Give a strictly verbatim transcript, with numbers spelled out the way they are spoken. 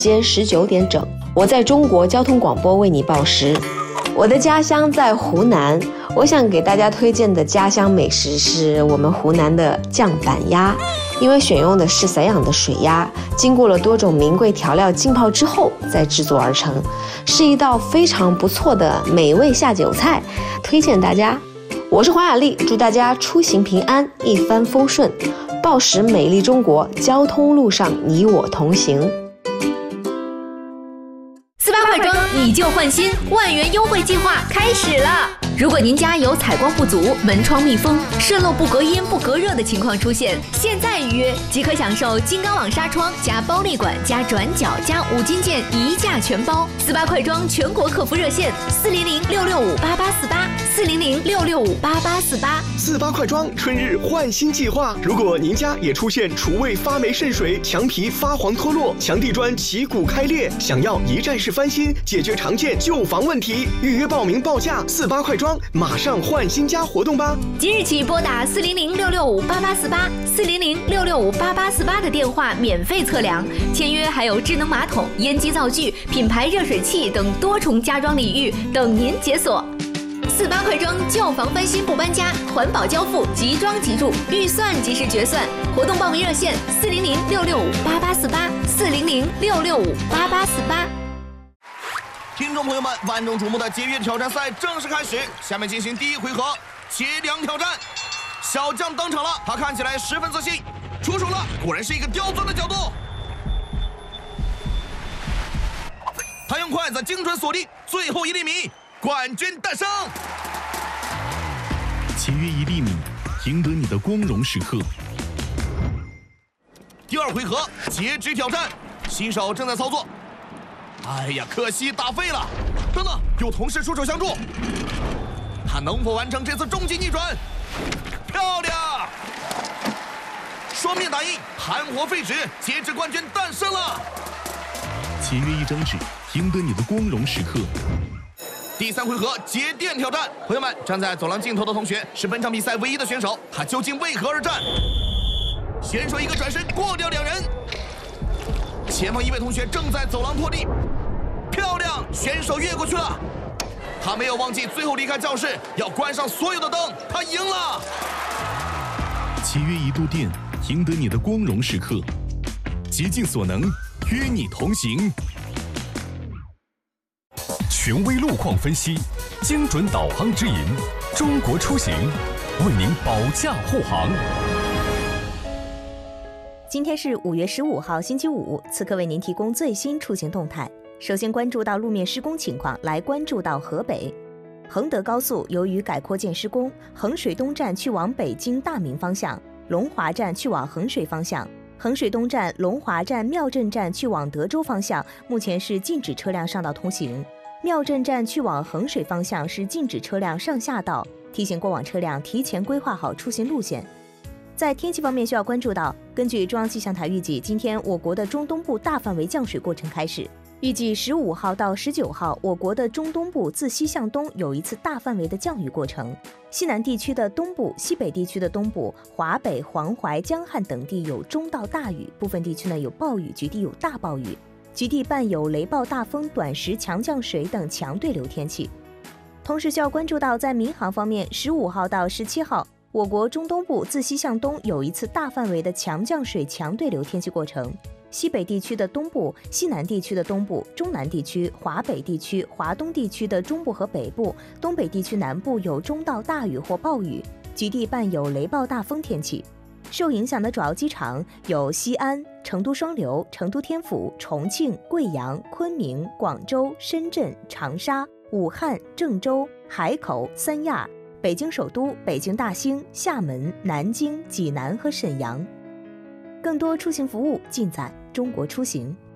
间十九点整，我在中国交通广播为你报时。我的家乡在湖南，我想给大家推荐的家乡美食是我们湖南的酱板鸭，因为选用的是散养的水鸭，经过了多种名贵调料浸泡之后再制作而成，是一道非常不错的美味下酒菜，推荐大家。我是黄雅莉，祝大家出行平安，一帆风顺。报时美丽中国，交通路上你我同行。 四八快装，你就换新，万元优惠计划开始了！如果您家有采光不足、门窗密封、渗漏不隔音不隔热的情况出现，现在预约即可享受金刚网纱窗加包立管加转角加五金件一价全包。四八快装全国客服热线：四零零六六五八八四八，四零零六六五八八四八。 四八快装春日换新计划，如果您家也出现厨卫发霉渗水、墙皮发黄脱落、墙地砖起骨开裂，想要一站式翻新，解决常见旧房问题，预约报名报价四八快装。马上换新家活动吧！ 即日起拨打四零零六六五八八四八、四零零六六五八八四八的电话免费测量，签约还有智能马桶、烟机灶具、品牌热水器等多重家装礼遇等您解锁。四八快装，旧房翻新不搬家，环保交付，即装即住，预算即时决算。活动报名热线：四零零六六五八八四八，四零零六六五八八四八。 听众朋友们，万众瞩目的节约挑战赛正式开始，下面进行第一回合切梁挑战。小将登场了，他看起来十分自信，出手了，果然是一个刁钻的角度。他用筷子精准锁定最后一厘米，冠军诞生。 切约一厘米，赢得你的光荣时刻。 第二回合截肢挑战，新手正在操作。哎呀，可惜打废了！等等，有同事出手相助，他能否完成这次终极逆转？漂亮！双面打印，含活废纸，截肢冠军诞生了。 签约一张纸，赢得你的光荣时刻。 第三回合节电挑战，朋友们，站在走廊尽头的同学是本场比赛唯一的选手，他究竟为何而战？选手一个转身过掉两人。前方一位同学正在走廊拖地，漂亮！选手越过去了，他没有忘记最后离开教室要关上所有的灯，他赢了。 契约一度电，赢得你的光荣时刻，竭尽所能，与你同行。 权威路况分析，精准导航指引，中国出行为您保驾护航。 今天是五月十五号，星期五。此刻为您提供最新出行动态。首先关注到路面施工情况，来关注到河北衡德高速，由于改扩建施工，衡水东站去往北京大名方向，龙华站去往衡水方向，衡水东站、龙华站、庙镇站去往德州方向，目前是禁止车辆上道通行。庙镇站去往衡水方向是禁止车辆上下道，提醒过往车辆提前规划好出行路线。在天气方面需要关注到，根据中央气象台预计，今天我国的中东部大范围降水过程开始。预计十五号到十九号，我国的中东部自西向东有一次大范围的降雨过程。西南地区的东部、西北地区的东部、华北、黄淮、江汉等地有中到大雨，部分地区呢有暴雨，局地有大暴雨，局地伴有雷暴大风、短时强降水等强对流天气。同时需要关注到，在民航方面，十五号到十七号。我国中东部自西向东有一次大范围的强降水强对流天气过程，西北地区的东部、西南地区的东部、中南地区、华北地区、华东地区的中部和北部、东北地区南部有中到大雨或暴雨，局地伴有雷暴大风天气。受影响的主要机场有西安、成都双流、成都天府、重庆、贵阳、昆明、广州、深圳、长沙、武汉、郑州、海口、三亚、北京首都、北京大兴、厦门、南京、济南和沈阳。更多出行服务尽在中国出行。